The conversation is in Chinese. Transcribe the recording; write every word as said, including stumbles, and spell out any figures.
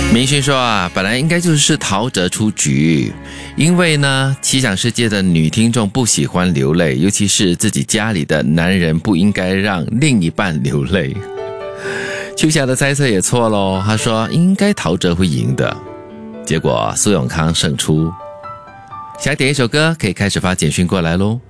明勋说啊，本来应该就是陶喆出局，因为呢，奇想世界的女听众不喜欢流泪，尤其是自己家里的男人不应该让另一半流泪。秋霞的猜测也错咯，他说应该陶喆会赢的，结果苏永康胜出。想点一首歌可以开始发简讯过来咯。